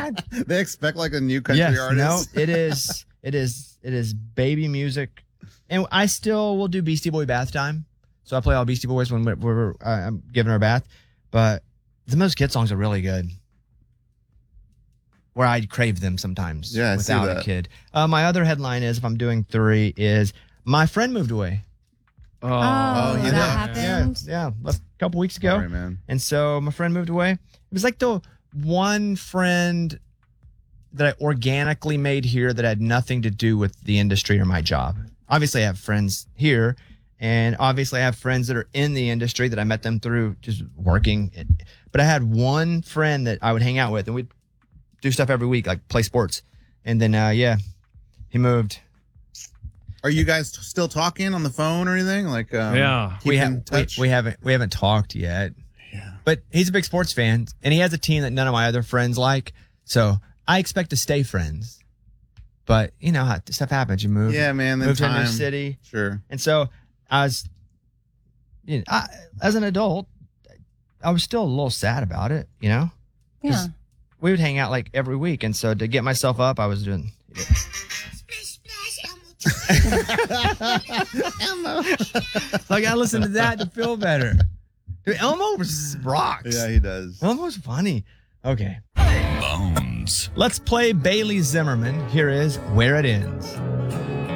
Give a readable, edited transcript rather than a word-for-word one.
what? They expect like a new country artist. No, it is baby music. And I still will do Beastie Boy bath time. So I play all Beastie Boys when I'm giving her a bath. But the Most Kid songs are really good. Where I crave them sometimes without a kid. My other headline is, if I'm doing 3, is my friend moved away. That happened? Yeah, a couple weeks ago. Sorry, man. And so my friend moved away. It was like the one friend that I organically made here that had nothing to do with the industry or my job. Obviously, I have friends here, and obviously I have friends that are in the industry that I met them through just working. But I had one friend that I would hang out with, and we'd do stuff every week, like play sports. And then, he moved. Are you guys still talking on the phone or anything? Like, we haven't talked yet. Yeah. But he's a big sports fan, and he has a team that none of my other friends like. So I expect to stay friends. But you know how stuff happens. You move. Yeah, man. Move to a new city. Sure. And so I was, as an adult, I was still a little sad about it. Yeah. We would hang out like every week, and so to get myself up, I was doing. Elmo. So I gotta listen to that to feel better. Dude, Elmo rocks. Yeah, he does. Elmo's funny. Okay. Bones. Let's play Bailey Zimmerman. Here is Where It Ends.